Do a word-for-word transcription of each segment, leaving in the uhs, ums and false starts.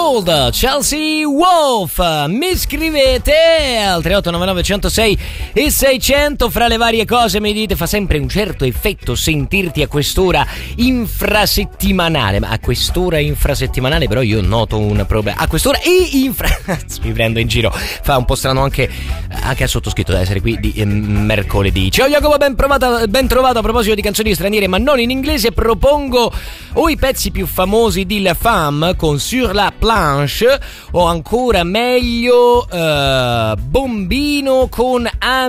Gold, Chelsea Wolf. Mi scrivete al tre otto nove nove uno zero sei e seicento. Fra le varie cose mi dite: fa sempre un certo effetto sentirti a quest'ora infrasettimanale. Ma a quest'ora infrasettimanale però io noto un problema. A quest'ora e infra... mi prendo in giro. Fa un po' strano anche, anche al sottoscritto da essere qui di eh, mercoledì. Ciao Jacopo, ben, provata, ben trovato. A proposito di canzoni straniere ma non in inglese, propongo o i pezzi più famosi di La Femme con Sur la Planche, o ancora meglio uh, Bombino con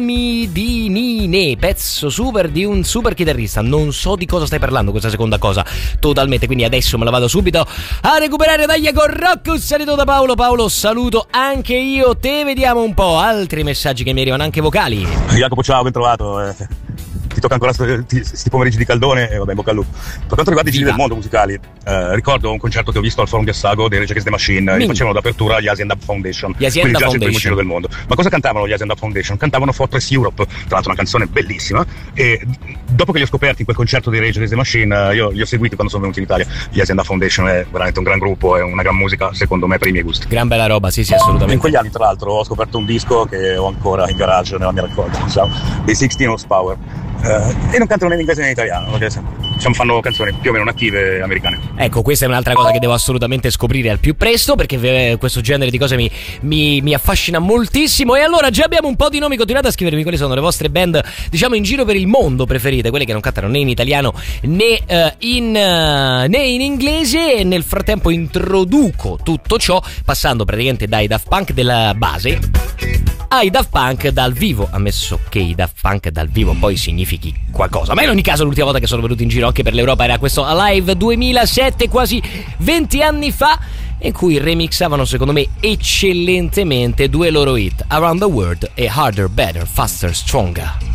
Amidinine, pezzo super di un super chitarrista. Non so di cosa stai parlando questa seconda cosa totalmente, quindi adesso me la vado subito a recuperare. Dai con Rock, salito da Paolo. Paolo, saluto anche io te. Vediamo un po' altri messaggi che mi arrivano, anche vocali. Jacopo, ciao, ben trovato. eh. Ti tocca ancora questi pomeriggi di caldone e vabbè, in bocca al lupo. Per quanto riguarda i giri del mondo musicali, eh, ricordo un concerto che ho visto al Forum di Assago dei Rage Against the Machine. Li facevano d'apertura gli Asian Dub Foundation, gli Asian quindi già Dub c'è il primo Foundation. giro del mondo. Ma cosa cantavano gli Asian Dub Foundation? Cantavano Fortress Europe, tra l'altro una canzone bellissima, e dopo che li ho scoperti in quel concerto dei Rage Against the Machine, io li ho seguiti quando sono venuti in Italia. Gli Asian Dub Foundation è veramente un gran gruppo, è una gran musica, secondo me, per i miei gusti. Gran bella roba, sì sì, assolutamente. In quegli anni, tra l'altro, ho scoperto un disco che ho ancora in garage nella mia raccolta, diciamo, dei sedici Horsepower. Uh, e non cantano né in inglese né in italiano, perché diciamo, fanno canzoni più o meno native americane. Ecco, questa è un'altra cosa che devo assolutamente scoprire al più presto, perché eh, questo genere di cose mi, mi, mi affascina moltissimo. E allora già abbiamo un po' di nomi. Continuate a scrivermi quali sono le vostre band, diciamo, in giro per il mondo preferite, quelle che non cantano né in italiano né, uh, in, uh, né in inglese. E nel frattempo introduco tutto ciò passando praticamente dai Daft Punk della base ai Daft Punk dal vivo, ammesso che i Daft Punk dal vivo poi significhi qualcosa. Ma in ogni caso l'ultima volta che sono venuti in giro anche per l'Europa era questo Alive duemilasette, quasi venti anni fa, in cui remixavano secondo me eccellentemente due loro hit, Around the World e Harder, Better, Faster, Stronger.